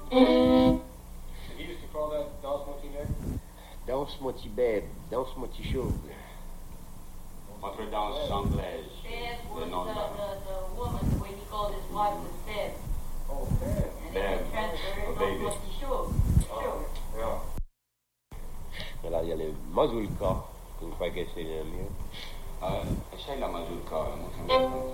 He used to call that danse mon petit nègre? Danse mon petit bèbe, danse mon petit chauve. Votre danse anglaise. Fed was Le nom de the woman, the way he called his wife was Fed. Oh, man. And then he transferred it baby. to what he showed. Yeah. Alors il y a le mazurka, une fois que c'est le mieux. Essaye la mazurka.